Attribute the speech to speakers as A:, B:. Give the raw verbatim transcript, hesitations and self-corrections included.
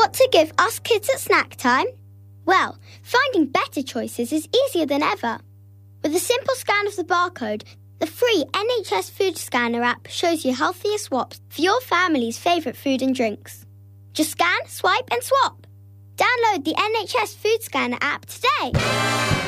A: What to give us kids at snack time? Well, finding better choices is easier than ever. With a simple scan of the barcode, the free N H S Food Scanner app shows you healthier swaps for your family's favourite food and drinks. Just scan, swipe and swap. Download the N H S Food Scanner app today.